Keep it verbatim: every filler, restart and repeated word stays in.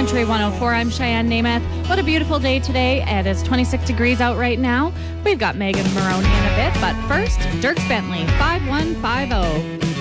Country one oh four, I'm Cheyenne Namath. What a beautiful day today. It is twenty-six degrees out right now. We've got Megan Maroney in a bit, but first, Dierks Bentley, five one five oh.